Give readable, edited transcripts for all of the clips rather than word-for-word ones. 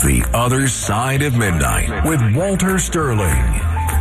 The Other Side of Midnight with Walter Sterling.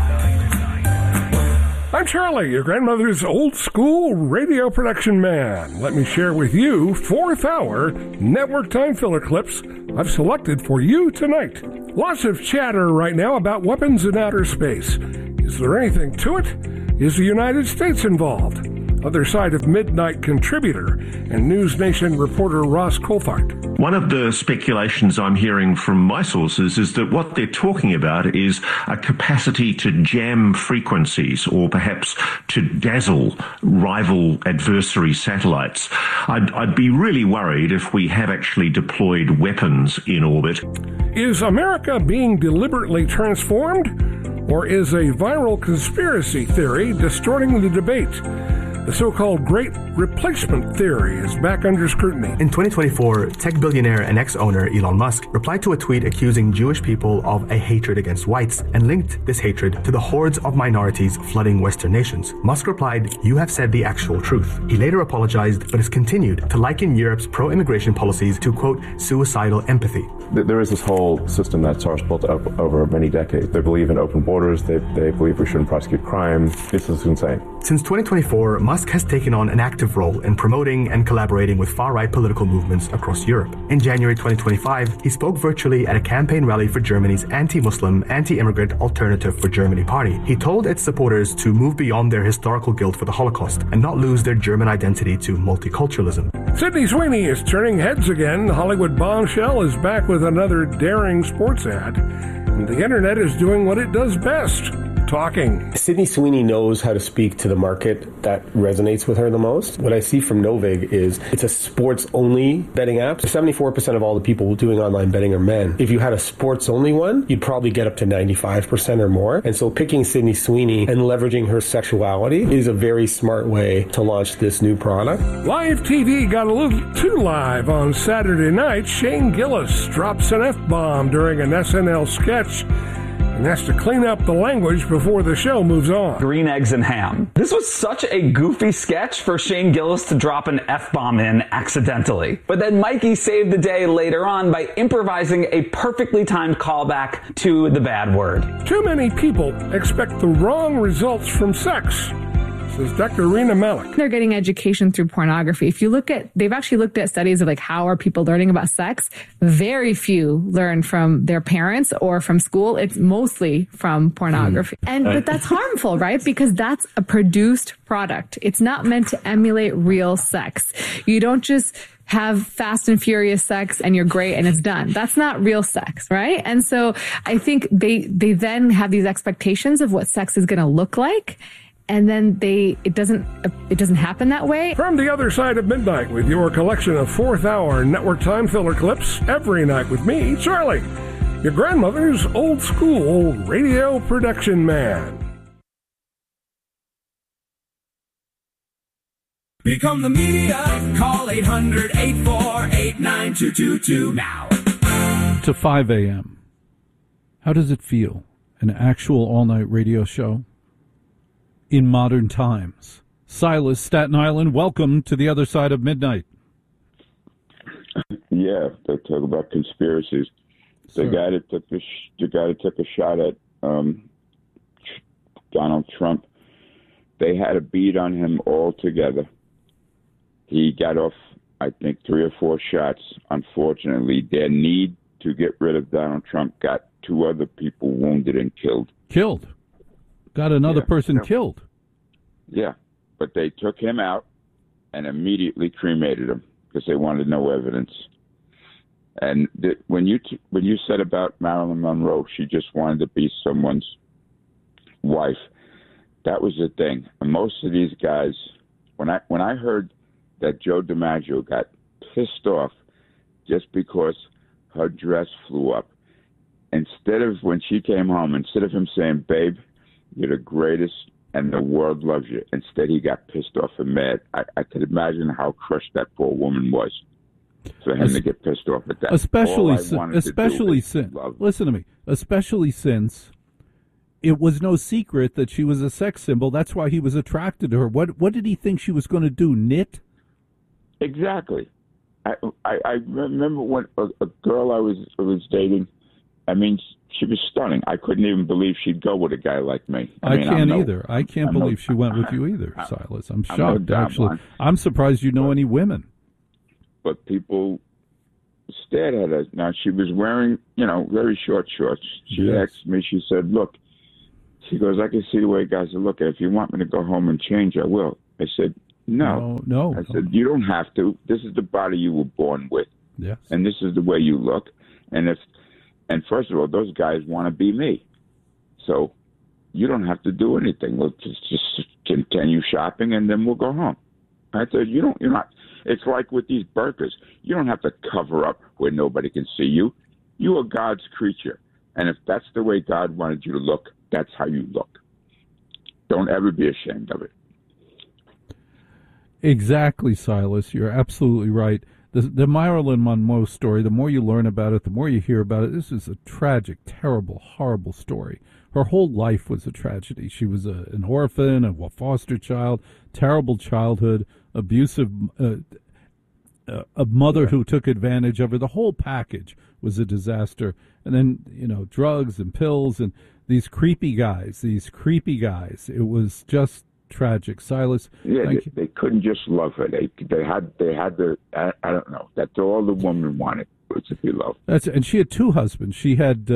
I'm Charlie, your grandmother's old school radio production man. Let me share with you 4th hour network time filler clips I've selected for you tonight. Lots of chatter right now about weapons in outer space. Is there anything to it? Is the United States involved? Other Side of Midnight contributor and News Nation reporter Ross Coulthart. One of the speculations I'm hearing from my sources is that what they're talking about is a capacity to jam frequencies or perhaps to dazzle rival adversary satellites. I'd be really worried if we have actually deployed weapons in orbit. Is America being deliberately transformed, or is a viral conspiracy theory distorting the debate? The so-called Great Replacement Theory is back under scrutiny. In 2024, tech billionaire and ex-owner Elon Musk replied to a tweet accusing Jewish people of a hatred against whites and linked this hatred to the hordes of minorities flooding Western nations. Musk replied, "You have said the actual truth." He later apologized, but has continued to liken Europe's pro-immigration policies to, quote, suicidal empathy. There is this whole system that SARS built up over many decades. They believe in open borders. They believe we shouldn't prosecute crime. This is insane. Since 2024, Musk has taken on an active role in promoting and collaborating with far-right political movements across Europe. In January 2025, he spoke virtually at a campaign rally for Germany's anti-Muslim, anti-immigrant Alternative for Germany party. He told its supporters to move beyond their historical guilt for the Holocaust and not lose their German identity to multiculturalism. Sydney Sweeney is turning heads again. Hollywood Bombshell is back with another daring sports ad. And the internet is doing what it does best. Talking. Sydney Sweeney knows how to speak to the market that resonates with her the most. What I see from Novig is it's a sports-only betting app. 74% of all the people doing online betting are men. If you had a sports-only one, you'd probably get up to 95% or more. And so picking Sydney Sweeney and leveraging her sexuality is a very smart way to launch this new product. Live TV got a little too live on Saturday night. Shane Gillis drops an F-bomb during an SNL sketch and has to clean up the language before the show moves on. Green eggs and ham. This was such a goofy sketch for Shane Gillis to drop an F-bomb in accidentally. But then Mikey saved the day later on by improvising a perfectly timed callback to the bad word. Too many people expect the wrong results from sex, says Dr. Rena Malik. They're getting education through pornography. If you look at, they've actually looked at studies of like how are people learning about sex. Very few learn from their parents or from school. It's mostly from pornography. But that's harmful, right? Because that's a produced product. It's not meant to emulate real sex. You don't just have fast and furious sex and you're great and it's done. That's not real sex, right? And so I think they then have these expectations of what sex is going to look like. And then it doesn't happen that way. From the Other Side of Midnight with your collection of 4th hour network time filler clips every night with me, Charlie, your grandmother's old school radio production man. Become the media. Call 800-848-9222 now. To 5 a.m. How does it feel? An actual all-night radio show? In modern times. Silas, Staten Island, welcome to the Other Side of Midnight. Yeah, they talk about conspiracies. The guy that took a shot at Donald Trump, they had a bead on him altogether. He got off, I think, 3 or 4 shots. Unfortunately, their need to get rid of Donald Trump got 2 other people wounded and killed. Killed? Got another person killed. Yeah, but they took him out and immediately cremated him because they wanted no evidence. And when you said about Marilyn Monroe, she just wanted to be someone's wife. That was the thing. And most of these guys, when I heard that Joe DiMaggio got pissed off just because her dress flew up, instead of when she came home, instead of him saying, "Babe, you're the greatest and the world loves you," instead he got pissed off and mad. I could imagine how crushed that poor woman was for him to get pissed off at that. Especially since, listen to me, especially since it was no secret that she was a sex symbol. That's why he was attracted to her. What did he think she was going to do, knit? Exactly. I remember when a girl I was dating, I mean, she was stunning. I couldn't even believe she'd go with a guy like me. I can't either. I can't believe she went with you either, Silas. I'm shocked, actually. I'm surprised you know any women. But people stared at her. Now, she was wearing, very short shorts. She asked me, she said, look, she goes, I can see the way guys are looking. If you want me to go home and change, I will. I said, no. I said, you don't have to. This is the body you were born with. Yes. And this is the way you look. And first of all, those guys want to be me. So you don't have to do anything. We'll just continue shopping and then we'll go home. I said, you're not, it's like with these burqas. You don't have to cover up where nobody can see you. You are God's creature. And if that's the way God wanted you to look, that's how you look. Don't ever be ashamed of it. Exactly, Silas. You're absolutely right. The Marilyn Monroe story, the more you learn about it, the more you hear about it, this is a tragic, terrible, horrible story. Her whole life was a tragedy. She was an orphan, a foster child, terrible childhood, abusive, a mother who took advantage of her. The whole package was a disaster. And then, drugs and pills and these creepy guys. It was just tragic. Silas, they couldn't just love her. They had the I don't know. That's all the woman wanted, was to be loved. And she had two husbands. She had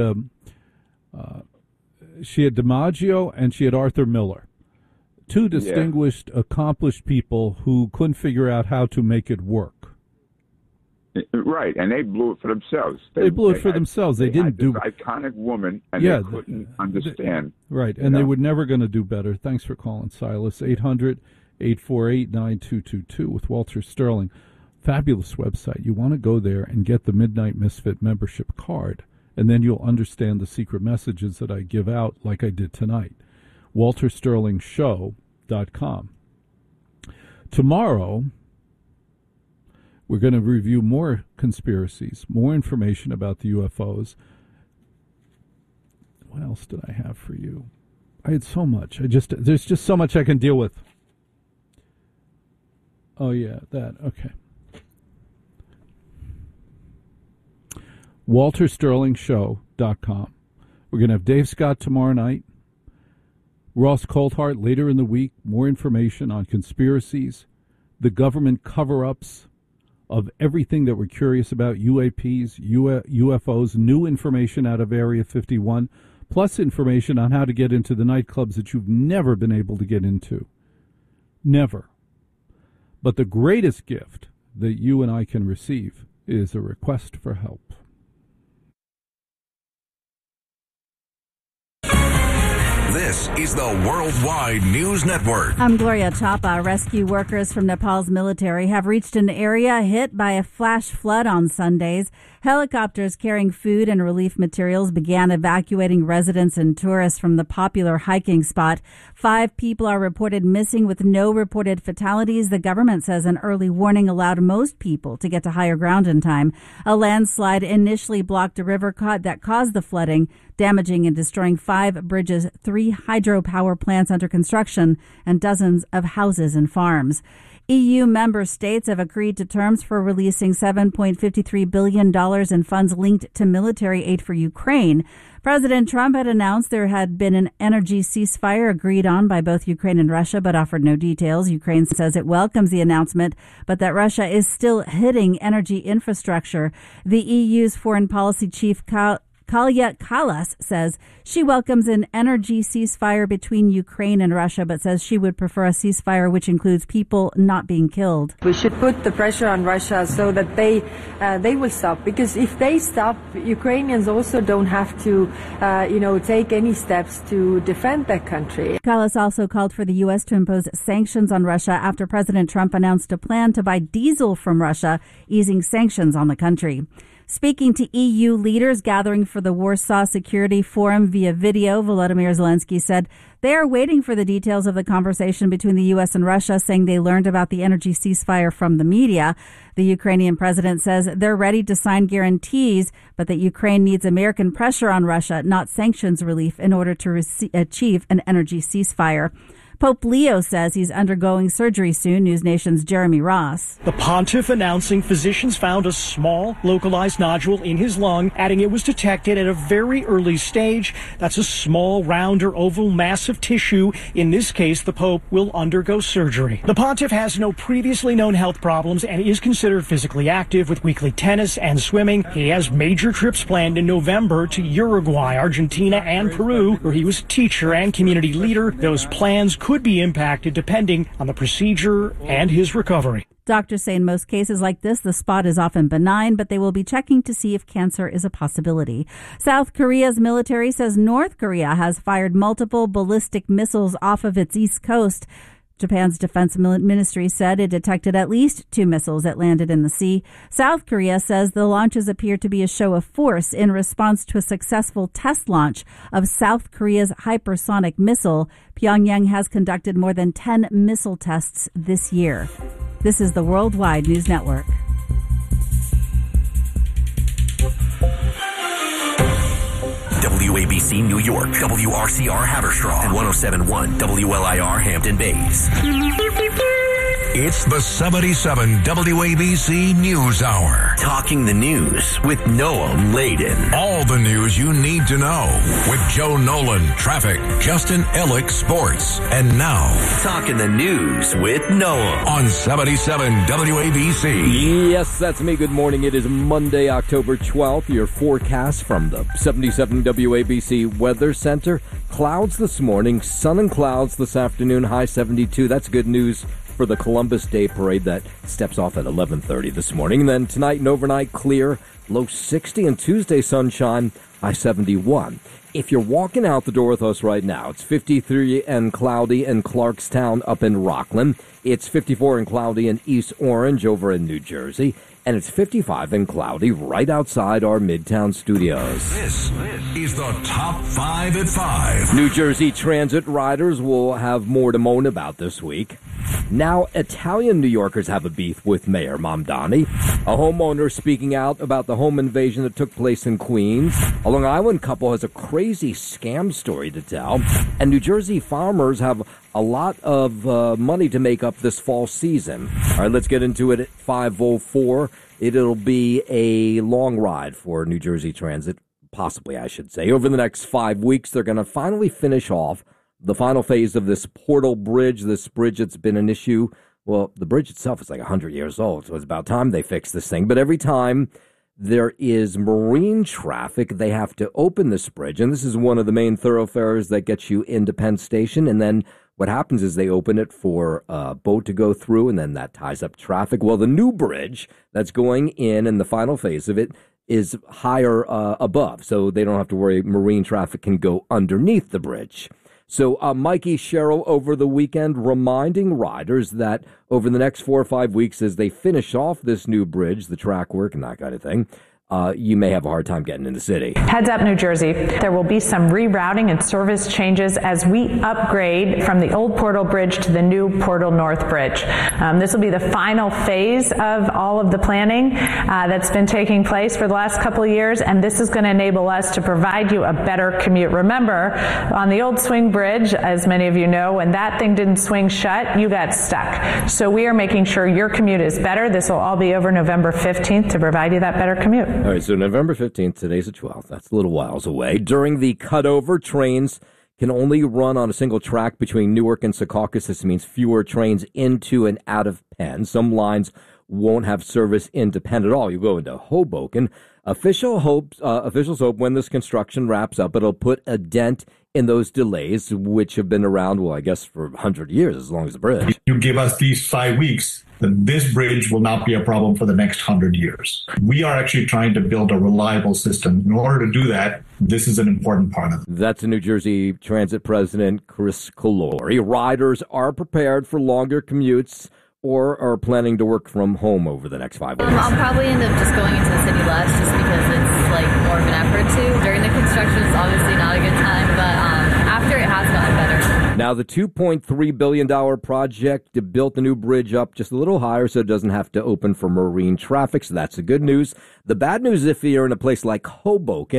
DiMaggio and she had Arthur Miller, two distinguished, accomplished people who couldn't figure out how to make it work. Right, and they blew it for themselves. They blew it for themselves. They didn't do iconic woman, and they couldn't understand. Right, and they were never going to do better. Thanks for calling, Silas. 800-848-9222 with Walter Sterling. Fabulous website. You want to go there and get the Midnight Misfit membership card, and then you'll understand the secret messages that I give out, like I did tonight. WalterSterlingShow.com. Tomorrow, we're going to review more conspiracies, more information about the UFOs. What else did I have for you? I had so much. There's just so much I can deal with. Oh, yeah, that. Okay. WalterSterlingShow.com. We're going to have Dave Scott tomorrow night. Ross Coulthart later in the week. More information on conspiracies, the government cover-ups of everything that we're curious about, UAPs, UFOs, new information out of Area 51, plus information on how to get into the nightclubs that you've never been able to get into. Never. But the greatest gift that you and I can receive is a request for help. This is the Worldwide News Network. I'm Gloria Chapa. Rescue workers from Nepal's military have reached an area hit by a flash flood on Sundays. Helicopters carrying food and relief materials began evacuating residents and tourists from the popular hiking spot. 5 people are reported missing with no reported fatalities. The government says an early warning allowed most people to get to higher ground in time. A landslide initially blocked a river that caused the flooding, damaging and destroying 5 bridges, 3 hydropower plants under construction, and dozens of houses and farms. EU member states have agreed to terms for releasing $7.53 billion in funds linked to military aid for Ukraine. President Trump had announced there had been an energy ceasefire agreed on by both Ukraine and Russia, but offered no details. Ukraine says it welcomes the announcement, but that Russia is still hitting energy infrastructure. The EU's foreign policy chief, Kaja Kallas, says she welcomes an energy ceasefire between Ukraine and Russia, but says she would prefer a ceasefire which includes people not being killed. We should put the pressure on Russia so that they will stop, because if they stop, Ukrainians also don't have to, take any steps to defend their country. Kallas also called for the U.S. to impose sanctions on Russia after President Trump announced a plan to buy diesel from Russia, easing sanctions on the country. Speaking to EU leaders gathering for the Warsaw Security Forum via video, Volodymyr Zelensky said they are waiting for the details of the conversation between the U.S. and Russia, saying they learned about the energy ceasefire from the media. The Ukrainian president says they're ready to sign guarantees, but that Ukraine needs American pressure on Russia, not sanctions relief, in order to achieve an energy ceasefire. Pope Leo says he's undergoing surgery soon. News Nation's Jeremy Ross. The pontiff announcing physicians found a small localized nodule in his lung, adding it was detected at a very early stage. That's a small, round or oval mass of tissue. In this case, the Pope will undergo surgery. The pontiff has no previously known health problems and is considered physically active with weekly tennis and swimming. He has major trips planned in November to Uruguay, Argentina, and Peru, where he was a teacher and community leader. Those plans could be impacted depending on the procedure and his recovery. Doctors say in most cases like this, the spot is often benign, but they will be checking to see if cancer is a possibility. South Korea's military says North Korea has fired multiple ballistic missiles off of its east coast. Japan's defense ministry said it detected at least 2 missiles that landed in the sea. South Korea says the launches appear to be a show of force in response to a successful test launch of South Korea's hypersonic missile. Pyongyang has conducted more than 10 missile tests this year. This is the Worldwide News Network. WABC New York, WRCR Haverstraw, and 107.1 WLIR Hampton Bays. It's the 77 WABC News Hour. Talking the news with Noam Laden. All the news you need to know with Joe Nolan, traffic, Justin Ellick, sports. And now, Talking the news with Noam on 77 WABC. Yes, that's me. Good morning. It is Monday, October 12th. Your forecast from the 77 WABC Weather Center. Clouds this morning, sun and clouds this afternoon, high 72. That's good news for the Columbus Day Parade that steps off at 11:30 this morning. And then tonight and overnight, clear, low 60, and Tuesday sunshine, high 71. If you're walking out the door with us right now, it's 53 and cloudy in Clarkstown up in Rockland. It's 54 and cloudy in East Orange over in New Jersey. And it's 55 and cloudy right outside our Midtown studios. This is the Top 5 at 5. New Jersey Transit riders will have more to moan about this week. Now, Italian New Yorkers have a beef with Mayor Mamdani. A homeowner speaking out about the home invasion that took place in Queens. A Long Island couple has a crazy scam story to tell. And New Jersey farmers have a lot of money to make up this fall season. All right, let's get into it at 5:04. It'll be a long ride for New Jersey Transit, possibly, I should say. Over the next 5 weeks, they're going to finally finish off the final phase of this Portal Bridge, this bridge that's been an issue. Well, the bridge itself is like 100 years old, so it's about time they fix this thing. But every time there is marine traffic, they have to open this bridge. And this is one of the main thoroughfares that gets you into Penn Station. And then what happens is they open it for a boat to go through, and then that ties up traffic. Well, the new bridge that's going in and the final phase of it is higher above, so they don't have to worry. Marine traffic can go underneath the bridge. So Mikey Sherrill over the weekend reminding riders that over the next 4 or 5 weeks as they finish off this new bridge, the track work and that kind of thing, you may have a hard time getting in the city. Heads up, New Jersey. There will be some rerouting and service changes as we upgrade from the old Portal Bridge to the new Portal North Bridge. This will be the final phase of all of the planning that's been taking place for the last couple of years, and this is going to enable us to provide you a better commute. Remember, on the old swing bridge, as many of you know, when that thing didn't swing shut, you got stuck. So we are making sure your commute is better. This will all be over November 15th to provide you that better commute. All right, so November 15th, today's the 12th. That's a little whiles away. During the cutover, trains can only run on a single track between Newark and Secaucus. This means fewer trains into and out of Penn. Some lines won't have service into Penn at all. You go into Hoboken. Officials hope when this construction wraps up, it'll put a dent in those delays, which have been around, well, I guess, for 100 years, as long as the bridge. You give us these 5 weeks, then this bridge will not be a problem for the next 100 years. We are actually trying to build a reliable system. In order to do that, this is an important part of it. That's New Jersey Transit President Chris Calori. Riders are prepared for longer commutes or are planning to work from home over the next 5 weeks. I'll probably end up just going into the city less just because it's like more of an effort to. During the construction, it's obviously not a good time, but after it has gotten better. Now, the $2.3 billion project built the new bridge up just a little higher so it doesn't have to open for marine traffic, so that's the good news. The bad news, if you're in a place like Hoboken,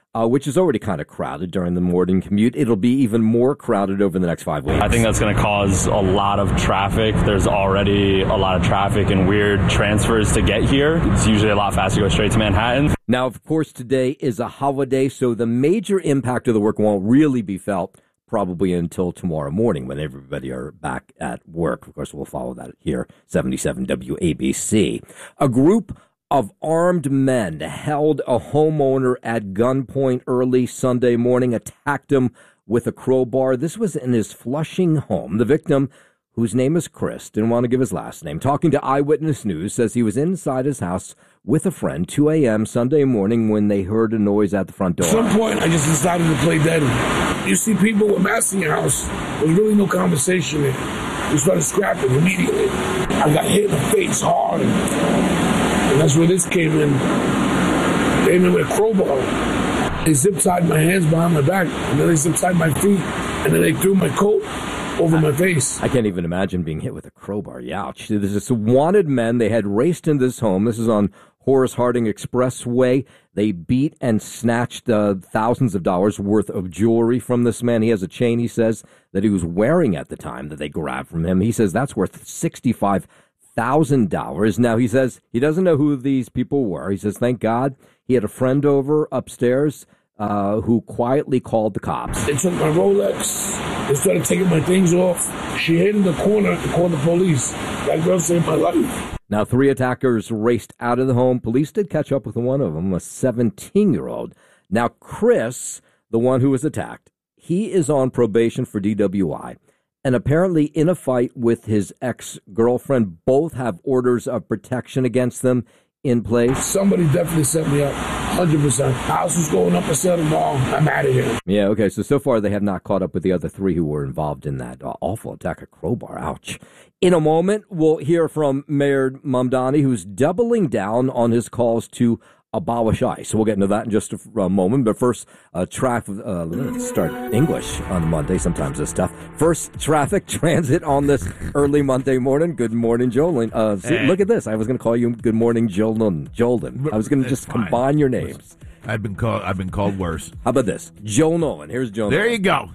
which is already kind of crowded during the morning commute. It'll be even more crowded over the next 5 weeks. I think that's going to cause a lot of traffic. There's already a lot of traffic and weird transfers to get here. It's usually a lot faster to go straight to Manhattan. Now, of course, today is a holiday, so the major impact of the work won't really be felt probably until tomorrow morning when everybody are back at work. Of course, we'll follow that here, 77 WABC. A group of armed men held a homeowner at gunpoint early Sunday morning, attacked him with a crowbar. This was in his Flushing home. The victim, whose name is Chris, didn't want to give his last name, talking to Eyewitness News, says he was inside his house with a friend 2 a.m. Sunday morning when they heard a noise at the front door. At some point, I just decided to play dead. You see people with masks in your house, there's really no conversation there. You started scrapping immediately. I got hit in the face hard, and that's where this came in. Came in with a crowbar. They zip-tied my hands behind my back, and then they zip-tied my feet, and then they threw my coat over my face. I can't even imagine being hit with a crowbar. Ouch. There's this wanted men. They had raced into this home. This is on Horace Harding Expressway. They beat and snatched thousands of dollars worth of jewelry from this man. He has a chain, he says, that he was wearing at the time that they grabbed from him. He says that's worth $65,000. Now, he says he doesn't know who these people were. He says, thank God he had a friend over upstairs who quietly called the cops. They took my Rolex. They started taking my things off. She hid in the corner to call the police. That girl saved my life. Now, 3 attackers raced out of the home. Police did catch up with one of them, a 17-year-old. Now, Chris, the one who was attacked, he is on probation for DWI. And apparently in a fight with his ex-girlfriend, both have orders of protection against them in place. Somebody definitely set me up, 100%. House was going up for sale tomorrow. I'm out of here. Yeah, okay, so far they have not caught up with the other 3 who were involved in that awful attack, a crowbar. Ouch. In a moment, we'll hear from Mayor Mamdani, who's doubling down on his calls to abolish ICE. So we'll get into that in just a moment. But first, let's start English on Monday. Sometimes this stuff. First, traffic transit on this early Monday morning. Good morning, Jolden. Look at this. I was going to call you Good Morning, Jolden. I was going to just combine your names. I've been called worse. How about this? Joe Nolan. Here's Joe Nolan. There you go.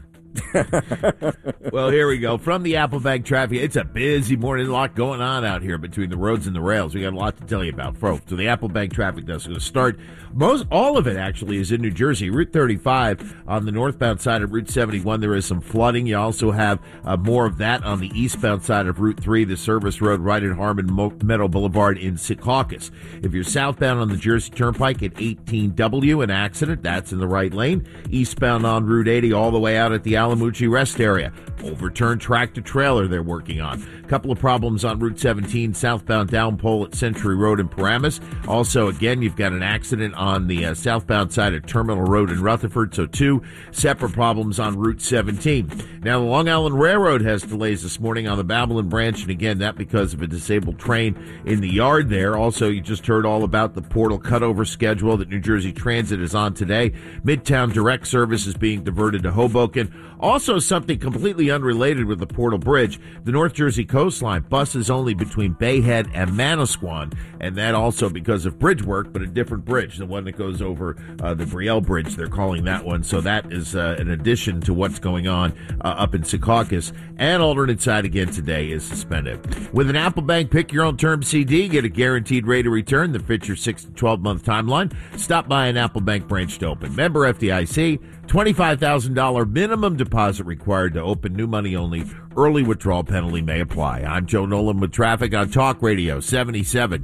Well, here we go. From the Applebank traffic, it's a busy morning. A lot going on out here between the roads and the rails. We got a lot to tell you about. So the Applebank traffic is going to start. All of it actually is in New Jersey. Route 35 on the northbound side of Route 71. There is some flooding. You also have more of that on the eastbound side of Route 3, the service road right at Harmon Meadow Boulevard in Secaucus. If you're southbound on the Jersey Turnpike at 18W, an accident. That's in the right lane. Eastbound on Route 80 all the way out at the Alamucci Rest area. Overturned tractor-trailer they're working on. A couple of problems on Route 17, southbound downpole at Century Road in Paramus. Also, again, you've got an accident on the southbound side of Terminal Road in Rutherford, so 2 separate problems on Route 17. Now, the Long Island Railroad has delays this morning on the Babylon branch, and again, that because of a disabled train in the yard there. Also, you just heard all about the portal cutover schedule that New Jersey Transit is on today. Midtown Direct service is being diverted to Hoboken. Also, something completely unrelated with the Portal Bridge, the North Jersey coastline, buses only between Bayhead and Manasquan, and that also because of bridge work, but a different bridge, the one that goes over the Brielle Bridge, they're calling that one. So that is an addition to what's going on up in Secaucus. And alternate side again today is suspended. With an Applebank Pick Your Own Term CD, get a guaranteed rate of return that fits your 6 to 12-month timeline. Stop by an Applebank branch to open. Member FDIC, $25,000 minimum deposit required to open. New money only. Early withdrawal penalty may apply. I'm Joe Nolan with traffic on Talk Radio 77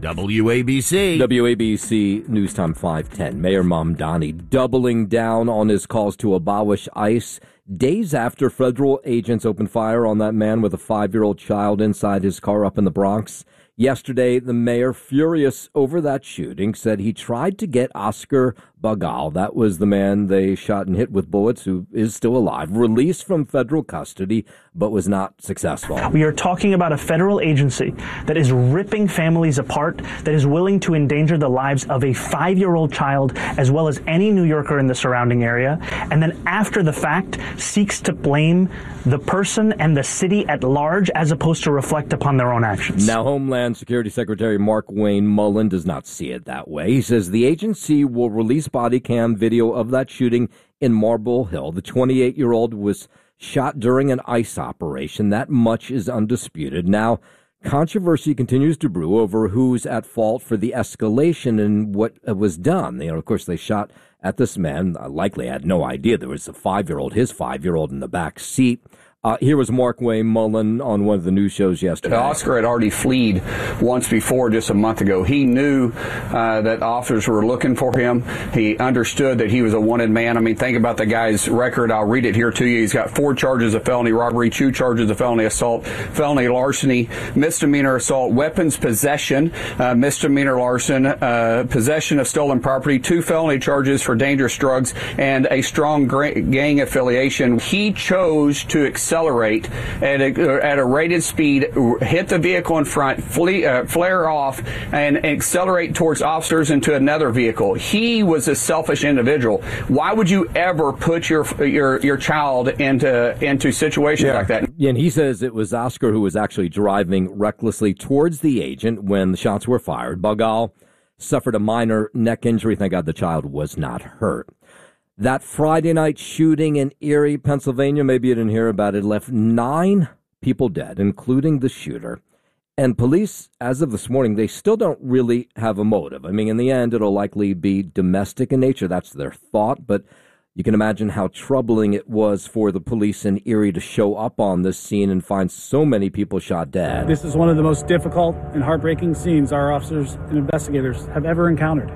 WABC. WABC News Time 510. Mayor Mamdani doubling down on his calls to abolish ICE days after federal agents opened fire on that man with a 5-year-old child inside his car up in the Bronx. Yesterday, the mayor, furious over that shooting, said he tried to get Oscar Bagal, that was the man they shot and hit with bullets, who is still alive, released from federal custody, but was not successful. We are talking about a federal agency that is ripping families apart, that is willing to endanger the lives of a 5-year-old child, as well as any New Yorker in the surrounding area, and then after the fact seeks to blame the person and the city at large, as opposed to reflect upon their own actions. Now, Homeland Homeland Security Secretary Mark Wayne Mullen does not see it that way. He says the agency will release body cam video of that shooting in Marble Hill. The 28-year-old was shot during an ICE operation. That much is undisputed. Now, controversy continues to brew over who's at fault for the escalation and what was done. Of course, they shot at this man. Likely had no idea there was his 5-year-old in the back seat. Here was Mark Wayne Mullen on one of the news shows yesterday. Oscar had already fled once before, just a month ago. He knew that officers were looking for him. He understood that he was a wanted man. I mean, think about the guy's record. I'll read it here to you. He's got 4 charges of felony robbery, 2 charges of felony assault, felony larceny, misdemeanor assault, weapons possession, misdemeanor larceny, possession of stolen property, 2 felony charges for dangerous drugs, and a strong gang affiliation. He chose to accelerate at a rated speed, hit the vehicle in front, flare off, and accelerate towards officers into another vehicle. He was a selfish individual. Why would you ever put your child into situations like that? Yeah, and he says it was Oscar who was actually driving recklessly towards the agent when the shots were fired. Bagal suffered a minor neck injury. Thank God the child was not hurt. That Friday night shooting in Erie, Pennsylvania, maybe you didn't hear about it, left 9 people dead, including the shooter. And police, as of this morning, they still don't really have a motive. I mean, in the end, it'll likely be domestic in nature. That's their thought. But you can imagine how troubling it was for the police in Erie to show up on this scene and find so many people shot dead. This is one of the most difficult and heartbreaking scenes our officers and investigators have ever encountered.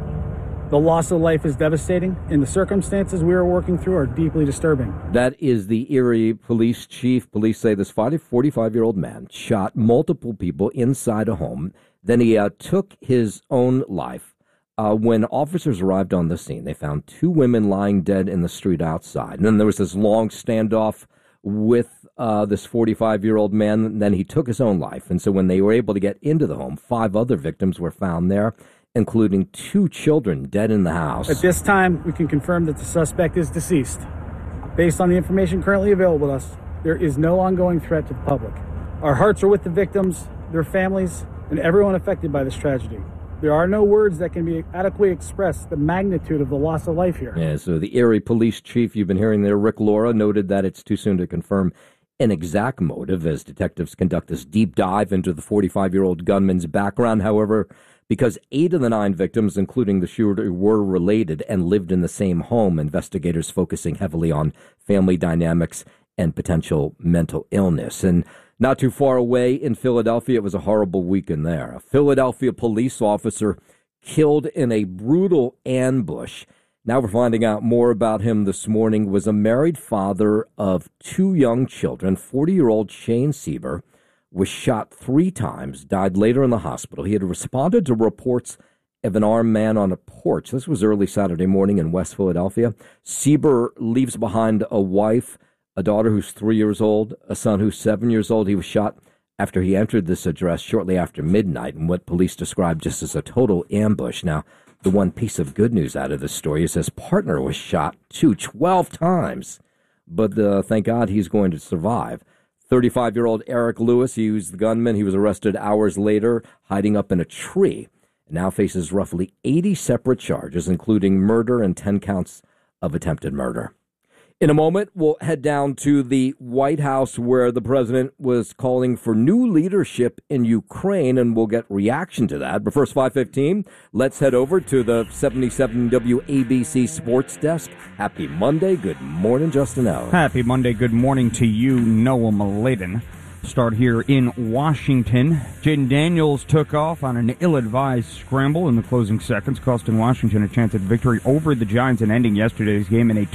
The loss of life is devastating, and the circumstances we are working through are deeply disturbing. That is the Erie police chief. Police say this 45-year-old man shot multiple people inside a home. Then he took his own life. When officers arrived on the scene, they found 2 women lying dead in the street outside. And then there was this long standoff with this 45-year-old man. And then he took his own life. And so when they were able to get into the home, 5 other victims were found there, including 2 children dead in the house. At this time, we can confirm that the suspect is deceased. Based on the information currently available to us, there is no ongoing threat to the public. Our hearts are with the victims, their families, and everyone affected by this tragedy. There are no words that can be adequately express the magnitude of the loss of life here. Yeah, so the Erie police chief you've been hearing there, Rick Laura, noted that it's too soon to confirm an exact motive as detectives conduct this deep dive into the 45-year-old gunman's background. However, because 8 of the 9 victims, including the shooter, were related and lived in the same home, investigators focusing heavily on family dynamics and potential mental illness. And not too far away in Philadelphia, it was a horrible weekend there. A Philadelphia police officer killed in a brutal ambush. Now we're finding out more about him this morning. Was a married father of 2 young children. 40-year-old Shane Sieber was shot 3 times, died later in the hospital. He had responded to reports of an armed man on a porch. This was early Saturday morning in West Philadelphia. Sieber leaves behind a wife, a daughter who's 3 years old, a son who's 7 years old. He was shot after he entered this address shortly after midnight in what police described just as a total ambush. Now, the one piece of good news out of this story is his partner was shot 12 times. But thank God he's going to survive. 35-year-old Eric Lewis, he was the gunman. He was arrested hours later, hiding up in a tree, and now faces roughly 80 separate charges, including murder and 10 counts of attempted murder. In a moment, we'll head down to the White House where the president was calling for new leadership in Ukraine, and we'll get reaction to that. But first, 5:15, let's head over to the 77 WABC Sports Desk. Happy Monday. Good morning, Justin L. Happy Monday. Good morning to you, Noah Maladen. Start here in Washington. Jaden Daniels took off on an ill-advised scramble in the closing seconds, costing Washington a chance at victory over the Giants and ending yesterday's game in a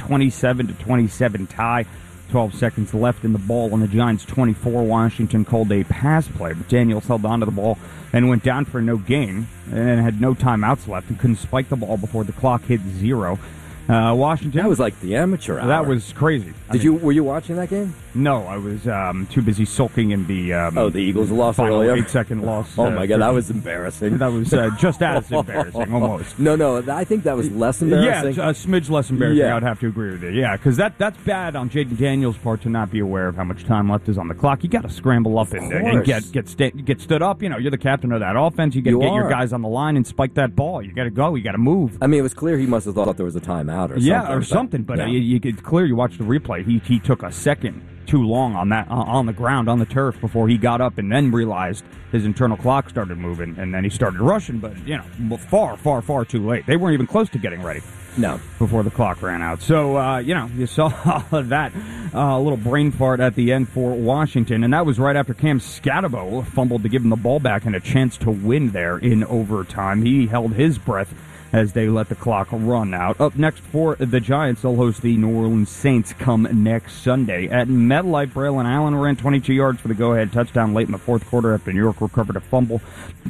27-27 tie. 12 seconds left in the ball on the Giants' 24. Washington called a pass play, but Daniels held onto the ball and went down for no gain and had no timeouts left and couldn't spike the ball before the clock hit 0. Washington. That was like the amateur hour. That was crazy. Were you watching that game? No, I was too busy sulking in the the Eagles lost final earlier. 8-second loss. Oh my God, that was embarrassing. That was just as embarrassing, almost. No, I think that was less embarrassing. Yeah, a smidge less embarrassing. Yeah. I would have to agree with you. Yeah, because that's bad on Jaden Daniels' part to not be aware of how much time left is on the clock. You got to scramble up and get stood up. You're the captain of that offense. You got to get your guys on the line and spike that ball. You got to go. You got to move. I mean, it was clear he must have thought there was a timeout or something. Yeah, or something. But it's clear you watched the replay. He took a second too long on the ground, on the turf, before he got up and then realized his internal clock started moving, and then he started rushing. But, far too late. They weren't even close to getting ready. No. Before the clock ran out. So, you saw all of that. A little brain fart at the end for Washington, and that was right after Cam Scatabo fumbled to give him the ball back and a chance to win there in overtime. He held his breath as they let the clock run out. Up next for the Giants, they'll host the New Orleans Saints come next Sunday. At MetLife, Braylon Allen ran 22 yards for the go-ahead touchdown late in the fourth quarter after New York recovered a fumble.